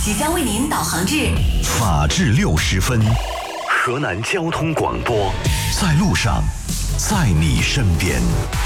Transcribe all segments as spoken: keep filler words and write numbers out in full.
即将为您导航至法治六十分，河南交通广播，在路上，在你身边。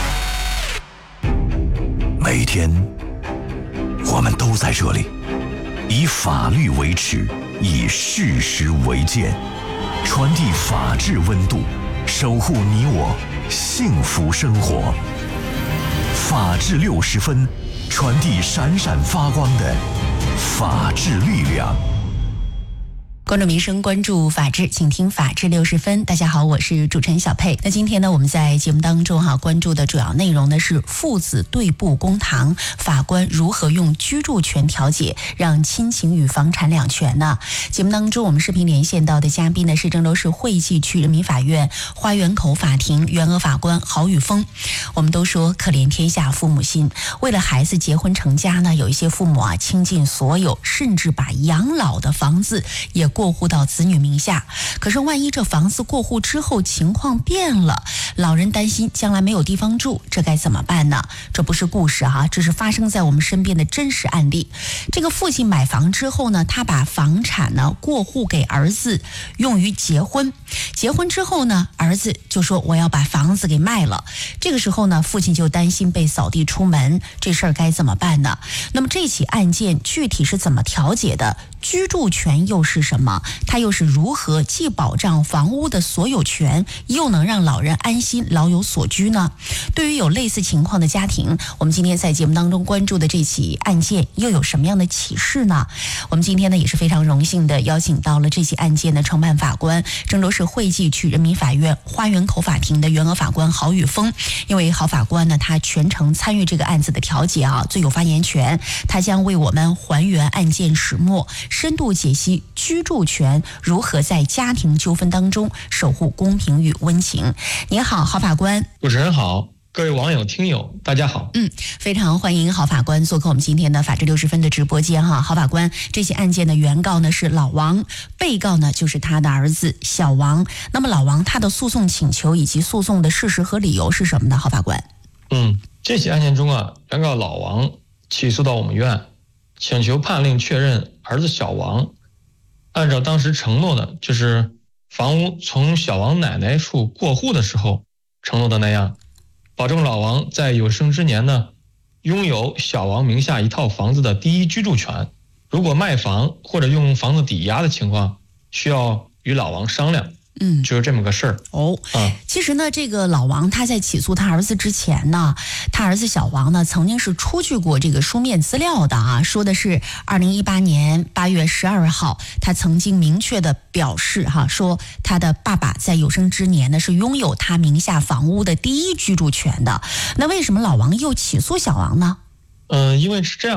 每天，我们都在这里，以法律为尺，以事实为鉴，传递法治温度，守护你我幸福生活。法治六十分，传递闪闪发光的法治力量。 关注民生，关注法治，请听法治六十分。大家好，我是主持人小佩。那今天呢，我们在节目当中哈、啊、关注的主要内容呢是父子对簿公堂，法官如何用居住权调解让亲情与房产两全呢？节目当中我们视频连线到的嘉宾呢是郑州市惠济区人民法院花园口法庭原额法官郝宇峰。我们都说可怜天下父母心，为了孩子结婚成家呢，有一些父母啊倾尽所有，甚至把养老的房子也过户到子女名下。可是万一这房子过户之后情况变了，老人担心将来没有地方住，这该怎么办呢？这不是故事哈、啊，这是发生在我们身边的真实案例。这个父亲买房之后呢，他把房产呢过户给儿子用于结婚，结婚之后呢，儿子就说我要把房子给卖了。这个时候呢，父亲就担心被扫地出门，这事儿该怎么办呢？那么这起案件具体是怎么调解的？居住权又是什么？它又是如何既保障房屋的所有权，又能让老人安心老有所居呢？对于有类似情况的家庭，我们今天在节目当中关注的这起案件又有什么样的启示呢？我们今天呢也是非常荣幸的邀请到了这起案件的承办法官，郑州市惠济区人民法院花园口法庭的原额法官郝宇峰。因为郝法官呢，他全程参与这个案子的调解啊，最有发言权，他将为我们还原案件始末，深度解析居住权如何在家庭纠纷当中守护公平与温情。你好，郝法官。 主持人好，各位网友听友大家好。 嗯，非常欢迎郝法官做客我们今天的法治六十分的直播间哈。郝法官，这起案件的原告呢是老王，被告呢就是他的儿子小王。那么老王他的诉讼请求以及诉讼的事实和理由是什么呢？郝法官。 嗯，这起案件中啊，原告老王起诉到我们院，请求判令确认儿子小王按照当时承诺的，就是房屋从小王奶奶处过户的时候承诺的那样，保证老王在有生之年呢，拥有小王名下一套房子的第一居住权。如果卖房或者用房子抵押的情况，需要与老王商量。嗯，就是这么个事儿哦。啊，其实呢，这个老王他在起诉他儿子之前呢，他儿子小王呢曾经是出具过这个书面资料的啊，说的是二零一八年八月十二号，他曾经明确的表示哈、啊，说他的爸爸在有生之年呢是拥有他名下房屋的第一居住权的。那为什么老王又起诉小王呢？ 嗯、呃，因为是这样。